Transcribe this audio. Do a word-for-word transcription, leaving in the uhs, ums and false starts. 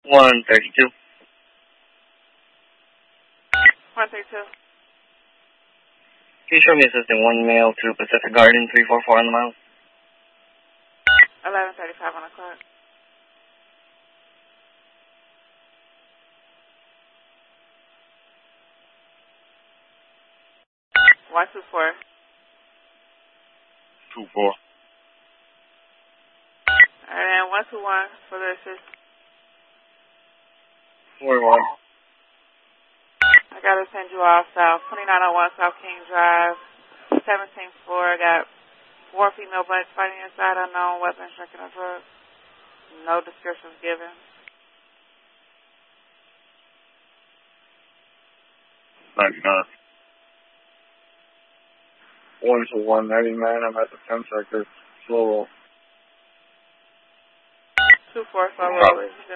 one thirty-two. one thirty-two. Can you show me assistant one male to Pacific Garden, three four four on the mile? eleven thirty-five on the clock. one two four. two four. And one two one for the assist. four one. I got to send you off south. twenty-nine oh one South King Drive. seventeen four. I got four female blacks fighting inside unknown weapons, drinking a drug. No descriptions given. ninety-nine. one to one ninety-nine. I'm at the ten sector. Slow roll. two four, slow roll.